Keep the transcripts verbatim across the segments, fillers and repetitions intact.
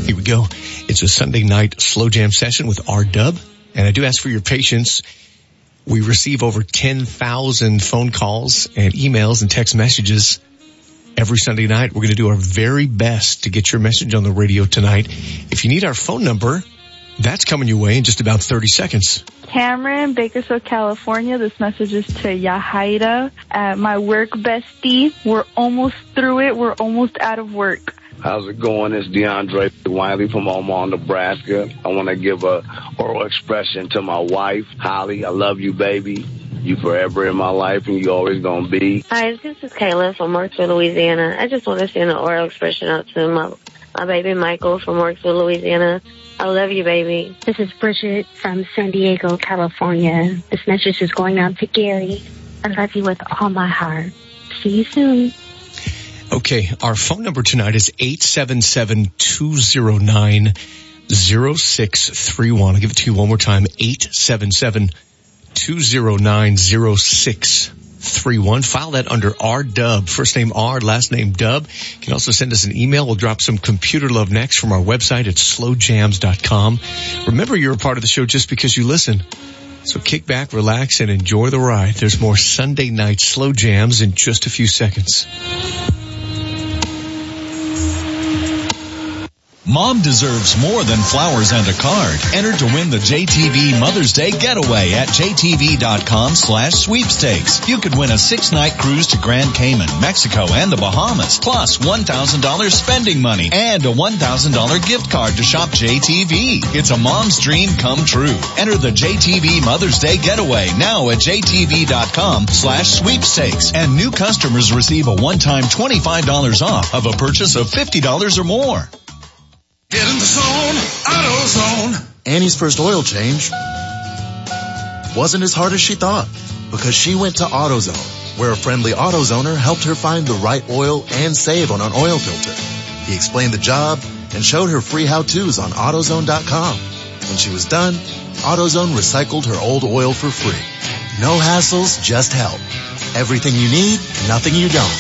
Here we go. It's a Sunday night slow jam session with R-Dub. And I do ask for your patience. We receive over ten thousand phone calls and emails and text messages every Sunday night. We're going to do our very best to get your message on the radio tonight. If you need our phone number, that's coming your way in just about thirty seconds. Cameron, Bakersfield, California. This message is to Yahaira, uh, my work bestie. We're almost through it. We're almost out of work. How's it going? It's DeAndre Wiley from Omaha, Nebraska. I want to give a oral expression to my wife, Holly. I love you, baby. You forever in my life, and you always going to be. Hi, this is Kayla from Marksville, Louisiana. I just want to send an oral expression out to my, my baby Michael from Marksville, Louisiana. I love you, baby. This is Bridget from San Diego, California. This message is going out to Gary. I love you with all my heart. See you soon. Okay, our phone number tonight is eight seven seven, two zero nine, zero six three one. I'll give it to you one more time, eight seven seven, two zero nine, zero six three one. File that under R-Dub, first name R, last name Dub. You can also send us an email. We'll drop some computer love next from our website at slow jams dot com. Remember, you're a part of the show just because you listen. So kick back, relax, and enjoy the ride. There's more Sunday night slow jams in just a few seconds. Mom deserves more than flowers and a card. Enter to win the J T V Mother's Day Getaway at J T V dot com slash sweepstakes. You could win a six-night cruise to Grand Cayman, Mexico, and the Bahamas, plus one thousand dollars spending money and a one thousand dollars gift card to shop J T V. It's a mom's dream come true. Enter the J T V Mother's Day Getaway now at J T V dot com slash sweepstakes. And new customers receive a one-time twenty-five dollars off of a purchase of fifty dollars or more. Get in the zone, AutoZone. Annie's first oil change wasn't as hard as she thought because she went to AutoZone, where a friendly AutoZoner helped her find the right oil and save on an oil filter. He explained the job and showed her free how-tos on AutoZone dot com. When she was done, AutoZone recycled her old oil for free. No hassles, just help. Everything you need, nothing you don't.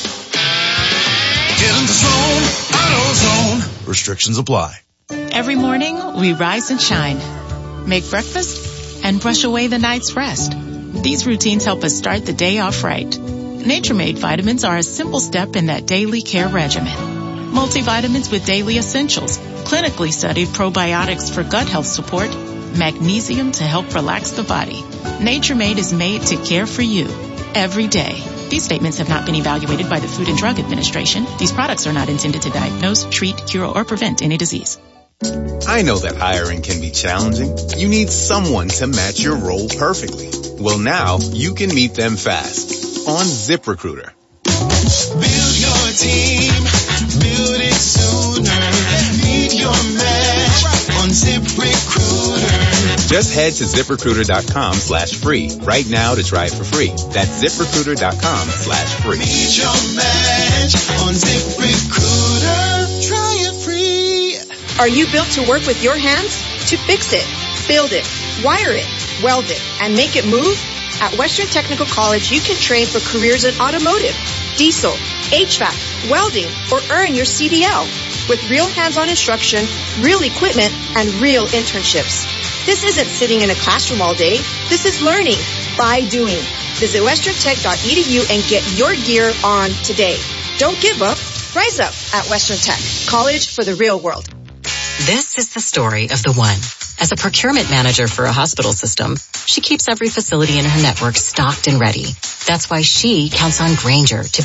Get in the zone, AutoZone. Restrictions apply. Every morning, we rise and shine, make breakfast, and brush away the night's rest. These routines help us start the day off right. Nature-Made vitamins are a simple step in that daily care regimen. Multivitamins with daily essentials, clinically studied probiotics for gut health support, magnesium to help relax the body. Nature-Made is made to care for you every day. These statements have not been evaluated by the Food and Drug Administration. These products are not intended to diagnose, treat, cure, or prevent any disease. I know that hiring can be challenging. You need someone to match your role perfectly. Well, now you can meet them fast on ZipRecruiter. Build your team, build it sooner. Meet your match on ZipRecruiter. Just head to ZipRecruiter.com slash free right now to try it for free. That's ZipRecruiter.com slash free. Meet your match on ZipRecruiter. Try it free. Are you built to work with your hands? To fix it, build it, wire it, weld it, and make it move? At Western Technical College, you can train for careers in automotive, diesel, H V A C, welding, or earn your C D L with real hands-on instruction, real equipment, and real internships. This isn't sitting in a classroom all day. This is learning by doing. Visit western tech dot e d u and get your gear on today. Don't give up. Rise up at Western Tech, college for the real world. This is the story of the one. As a procurement manager for a hospital system, she keeps every facility in her network stocked and ready. That's why she counts on Grainger to